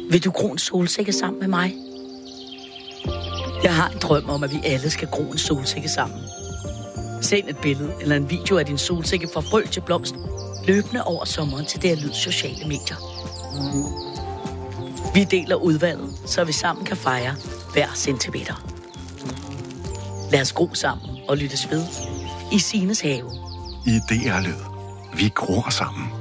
Vil du gro en solsikke sammen med mig? Jeg har en drøm om, at vi alle skal gro en solsikke sammen. Send et billede eller en video af din solsikke fra frø til blomst løbende over sommeren til det her lyd sociale medier. Vi deler udvalget, så vi sammen kan fejre hver centimeter. Lad os gro sammen og lyttes ved i Signes have. Idéer Lyd. Vi gror sammen.